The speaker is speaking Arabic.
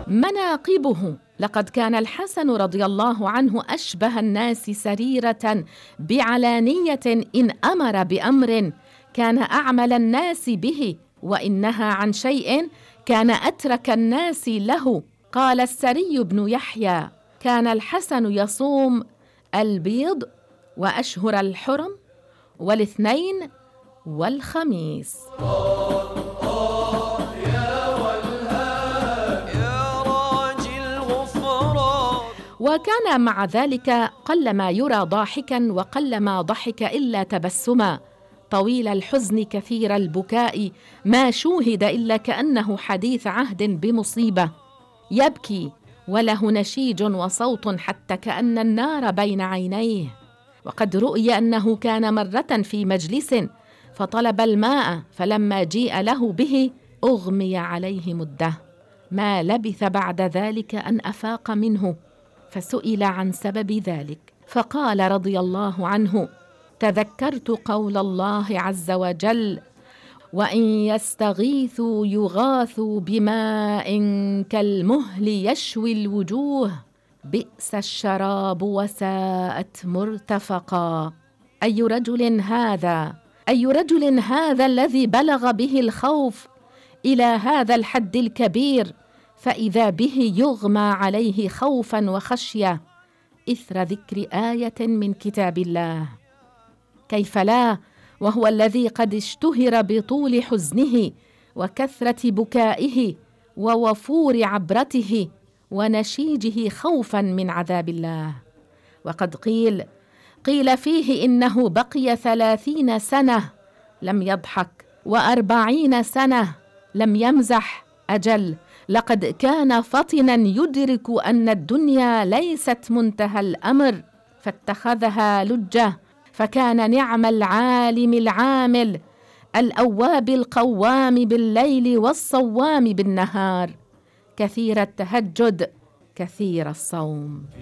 مناقبه: لقد كان الحسن رضي الله عنه أشبه الناس سريرة بعلانية، إن أمر بأمر كان أعمل الناس به، وإن نهى عن شيء كان أترك الناس له. قال السري بن يحيى: كان الحسن يصوم البيض وأشهر الحرم والاثنين والخميس. وكان مع ذلك قلما يرى ضاحكا، وقلما ضحك إلا تبسما، طويل الحزن كثير البكاء، ما شوهد إلا كأنه حديث عهد بمصيبة، يبكي وله نشيج وصوت حتى كأن النار بين عينيه. وقد رؤي أنه كان مرة في مجلس فطلب الماء، فلما جيء له به أغمي عليه مدة، ما لبث بعد ذلك أن أفاق منه، فسئل عن سبب ذلك فقال رضي الله عنه: تذكرت قول الله عز وجل: وإن يستغيثوا يغاثوا بماء كالمهل يشوي الوجوه بئس الشراب وساءت مرتفقا. أي رجل هذا الذي بلغ به الخوف إلى هذا الحد الكبير، فإذا به يغمى عليه خوفا وخشية إثر ذكر آية من كتاب الله. كيف لا وهو الذي قد اشتهر بطول حزنه وكثرة بكائه ووفور عبرته ونشيجه خوفا من عذاب الله. وقد قيل فيه إنه بقي 30 سنة لم يضحك، و40 سنة لم يمزح. أجل، لقد كان فطنا يدرك أن الدنيا ليست منتهى الأمر، فاتخذها لجة، فكان نعم العالم العامل، الأواب القوام بالليل والصوام بالنهار، كثير التهجد كثير الصوم.